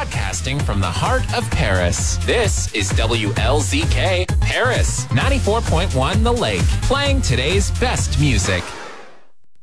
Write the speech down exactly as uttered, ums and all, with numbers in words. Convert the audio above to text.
Broadcasting from the heart of Paris, this is W L Z K Paris, ninety-four point one The Lake, playing today's best music.